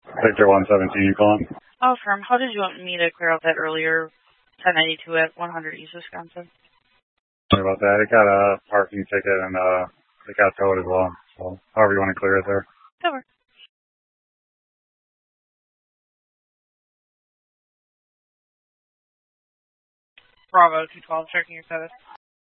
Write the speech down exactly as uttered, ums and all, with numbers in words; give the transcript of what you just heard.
Victor one seventeen, you calling? Oh, firm. How did you want me to clear out that earlier ten ninety-two at one hundred East Wisconsin? Sorry about that. It got a parking ticket and uh, it got towed as well. So however you want to clear it there. Cover. Bravo two twelve, checking your status.